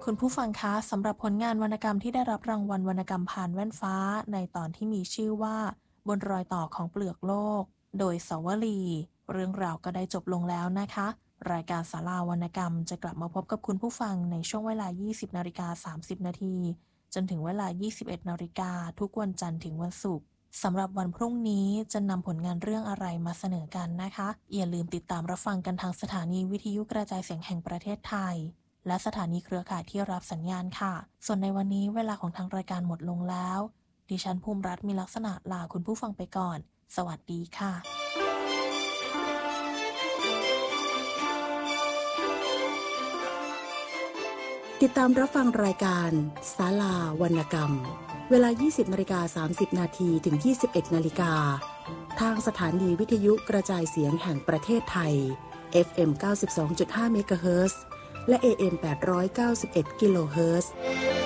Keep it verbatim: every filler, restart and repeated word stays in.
คุณผู้ฟังคะสำหรับผลงานวรรณกรรมที่ได้รับรางวัลวรรณกรรมผ่านแว่นฟ้าในตอนที่มีชื่อว่าบนรอยต่อของเปลือกโลกโดยสวลีเรื่องราวก็ได้จบลงแล้วนะคะรายการศาลาวรรณกรรมจะกลับมาพบกับคุณผู้ฟังในช่วงเวลา ยี่สิบนาฬิกาสามสิบนาทีจนถึงเวลา ยี่สิบเอ็ดนาฬิกาทุกวันจันทร์ถึงวันศุกร์สำหรับวันพรุ่งนี้จะนำผลงานเรื่องอะไรมาเสนอกันนะคะอย่าลืมติดตามรับฟังกันทางสถานีวิทยุกระจายเสียงแห่งประเทศไทยและสถานีเครือข่ายที่รับสัญญาณค่ะส่วนในวันนี้เวลาของทางรายการหมดลงแล้วดิฉันภูมิรัตน์มีลักษณะลาคุณผู้ฟังไปก่อนสวัสดีค่ะติดตามรับฟังรายการศาลาวรรณกรรมเวลา ยี่สิบนาฬิกาสามสิบนาทีถึง ยี่สิบเอ็ดนาฬิกาทางสถานีวิทยุกระจายเสียงแห่งประเทศไทย เอฟ เอ็ม เก้าสิบสองจุดห้า เมกะเฮิรตซ์และ เอ เอ็ม แปดร้อยเก้าสิบเอ็ด กิโลเฮิรตซ์